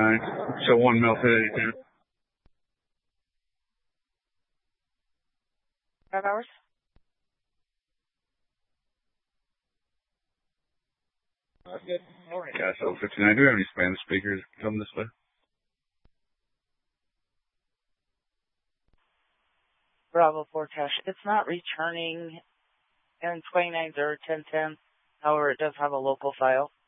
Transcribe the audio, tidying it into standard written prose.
So 1 mil to 82. 5 hours? Good morning. Castle 59. Do we have any Spanish speakers come this way? Bravo 4 Cash. It's not returning in 29 or 1010. However, it does have a local file.